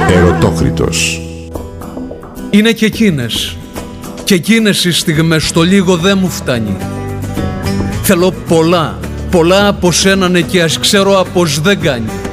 Ερωτόκριτος. Είναι και εκείνες. Και εκείνες οι στιγμές, το λίγο δεν μου φτάνει. Θέλω πολλά, πολλά από σένα, ναι, και ας ξέρω πως δεν κάνει.